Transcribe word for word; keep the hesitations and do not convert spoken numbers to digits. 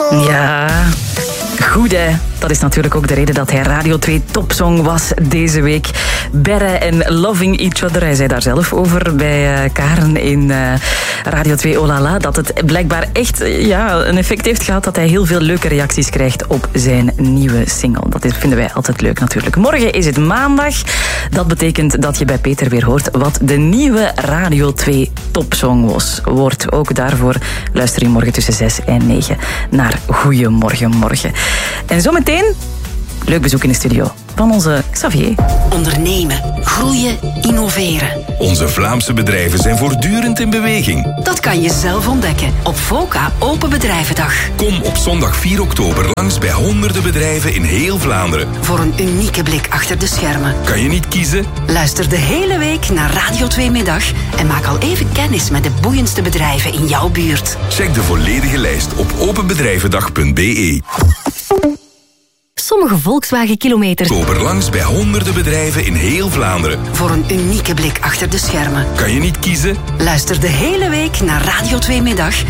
Ja, goed hè. Dat is natuurlijk ook de reden dat hij Radio twee topsong was deze week. Berre en Loving Each Other. Hij zei daar zelf over bij uh, Karen in uh, Radio twee Olala. Dat het blijkbaar echt uh, ja, een effect heeft gehad dat hij heel veel leuke reacties krijgt op zijn nieuwe single. Dat is, vinden wij altijd leuk natuurlijk. Morgen is het maandag. Dat betekent dat je bij Peter weer hoort wat de nieuwe Radio twee topsong was. Wordt ook daarvoor luister je morgen tussen zes en negen naar Goeiemorgen Morgen. En zometeen leuk bezoek in de studio van onze Xavier. Ondernemen, groeien, innoveren. Onze Vlaamse bedrijven zijn voortdurend in beweging. Dat kan je zelf ontdekken op VOCA Open Bedrijvendag. Kom op zondag vier oktober langs bij honderden bedrijven in heel Vlaanderen. Voor een unieke blik achter de schermen. Kan je niet kiezen? Luister de hele week naar Radio twee Middag en maak al even kennis met de boeiendste bedrijven in jouw buurt. Check de volledige lijst op openbedrijvendag punt b e. Sommige Volkswagen-kilometers Oktober langs bij honderden bedrijven in heel Vlaanderen. Voor een unieke blik achter de schermen. Kan je niet kiezen? Luister de hele week naar Radio twee Middag